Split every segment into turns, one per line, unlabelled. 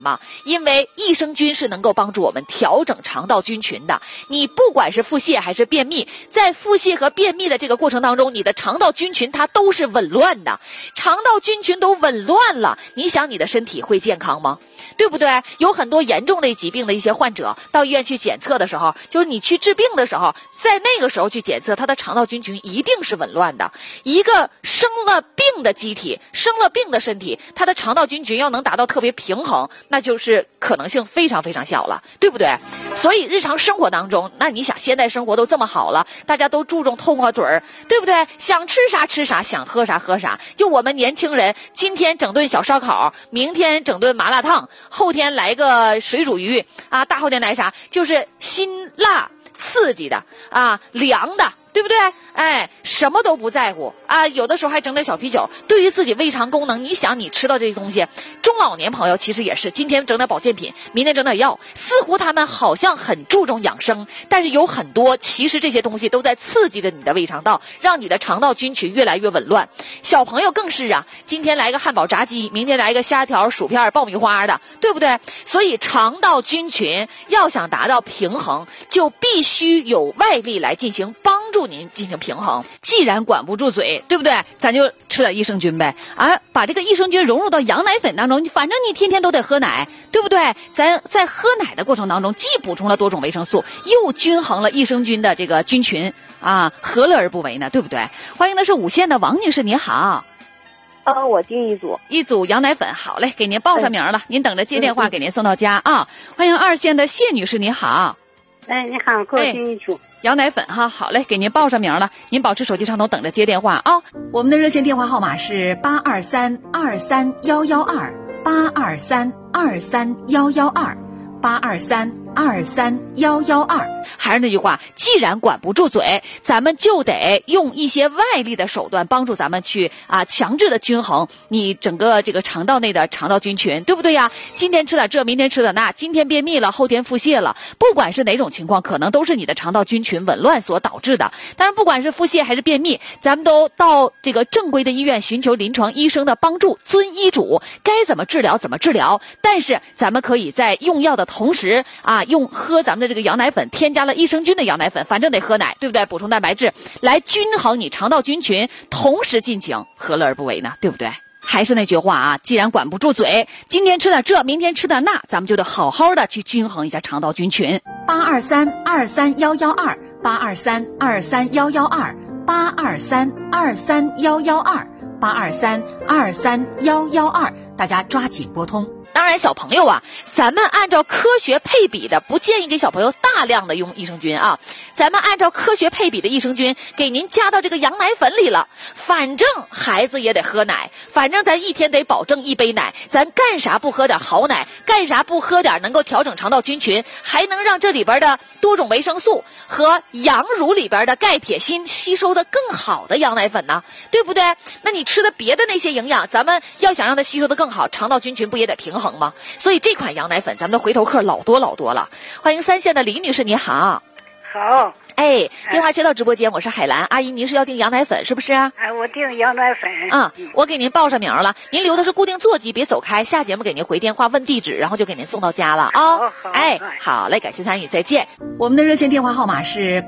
嘛？因为益生菌是能够帮助我们调整肠道菌群的。你不管是腹泻还是便秘，在腹泻和便秘的这个过程当中，你的肠道菌群它都是紊乱的。肠道菌群都紊乱了，你想你的身体会健康吗？对不对？有很多严重类疾病的一些患者到医院去检测的时候，就是你去治病的时候，在那个时候去检测，他的肠道菌群一定是紊乱的。一个生了病的机体，生了病的身体，它的肠道菌群要能达到特别平衡，那就是可能性非常非常小了，对不对？所以日常生活当中，那你想现在生活都这么好了，大家都注重痛快嘴儿，对不对？想吃啥吃啥，想喝啥喝啥。就我们年轻人，今天整顿小烧烤，明天整顿麻辣烫，后天来个水煮鱼啊，大后天来啥？就是辛辣刺激的啊，凉的，对不对？哎，什么都不在乎啊，有的时候还整点小啤酒。对于自己胃肠功能，你想你吃到这些东西，中老年朋友其实也是，今天整点保健品，明天整点药，似乎他们好像很注重养生，但是有很多其实这些东西都在刺激着你的胃肠道，让你的肠道菌群越来越紊乱。小朋友更是啊，今天来个汉堡炸鸡，明天来个虾条薯片爆米花的，对不对？所以肠道菌群要想达到平衡，就必须有外力来进行帮助您进行平衡。既然管不住嘴，对不对？咱就吃点益生菌呗，而把这个益生菌融入到羊奶粉当中，反正你天天都得喝奶，对不对？咱在喝奶的过程当中，既补充了多种维生素，又均衡了益生菌的这个菌群啊，何乐而不为呢？对不对？欢迎的是5线的王女士，你好。
我订一组
羊奶粉，好嘞，给您报上名了，您等着接电话给您送到家啊。欢迎2线的谢女士，你好。
你好，给我订一组
羊奶粉哈，好嘞，给您报上名了，您保持手机上头等着接电话啊。我们的热线电话号码是823-232-823-112，823-23112，还是那句话，既然管不住嘴，咱们就得用一些外力的手段帮助咱们去强制的均衡你整个这个肠道内的肠道菌群，对不对呀？今天吃点这，明天吃点那，今天便秘了，后天腹泻了，不管是哪种情况，可能都是你的肠道菌群紊乱所导致的。当然，不管是腹泻还是便秘，咱们都到这个正规的医院寻求临床医生的帮助，遵医嘱，该怎么治疗怎么治疗。但是咱们可以在用药的同时用喝咱们的这个羊奶粉，添加了益生菌的羊奶粉，反正得喝奶，对不对？补充蛋白质来均衡你肠道菌群，同时进行，何乐而不为呢？对不对？还是那句话既然管不住嘴，今天吃点这，明天吃点那，咱们就得好好的去均衡一下肠道菌群。823-23112，823-23112，823-23112，823-23112，大家抓紧拨通。当然小朋友咱们按照科学配比的，不建议给小朋友大量的用益生菌咱们按照科学配比的益生菌给您加到这个羊奶粉里了。反正孩子也得喝奶，反正咱一天得保证1杯奶，咱干啥不喝点好奶，干啥不喝点能够调整肠道菌群，还能让这里边的多种维生素和羊乳里边的钙铁锌吸收的更好的羊奶粉呢？对不对？那你吃的别的那些营养，咱们要想让它吸收的更好，肠道菌群不也得平衡吗？所以这款羊奶粉咱们的回头客老多了。欢迎3线的李女士，你好。
好。
电话接到直播间，我是海兰阿姨，您是要订羊奶粉是不是
我订羊奶粉
我给您报上名了，您留的是固定座机，别走开，下节目给您回电话问地址，然后就给您送到家了好嘞，感谢参与，再见。我们的热线电话号码是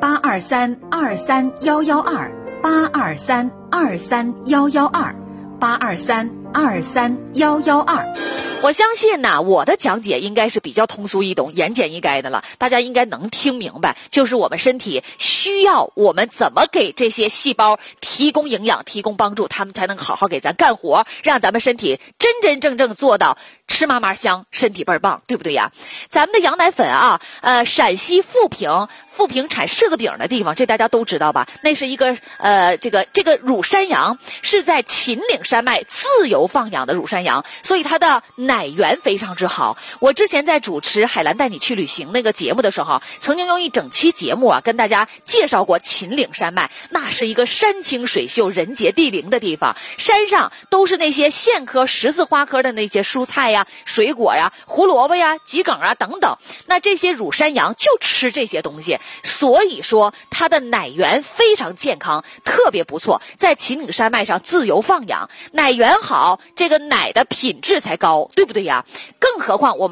823-23112，823-23112，823-23112。我相信我的讲解应该是比较通俗易懂、言简意赅的了，大家应该能听明白，就是我们身体需要我们怎么给这些细胞提供营养、提供帮助，他们才能好好给咱干活，让咱们身体真真正正做到吃嘛嘛香，身体倍儿棒，对不对呀？咱们的羊奶粉陕西富平产柿子饼的地方，这大家都知道吧？那是一个这个乳山羊是在秦岭山脉自由放养的乳山羊，所以它的奶源非常之好。我之前在主持海兰带你去旅行那个节目的时候，曾经用一整期节目跟大家介绍过秦岭山脉，那是一个山清水秀、人杰地灵的地方，山上都是那些苋科、十字花科的那些蔬菜水果胡萝卜桔梗等等，那这些乳山羊就吃这些东西，所以说它的奶源非常健康，特别不错，在秦岭山脉上自由放养，奶源好， 好，这个奶的品质才高，对不对呀？更何况我们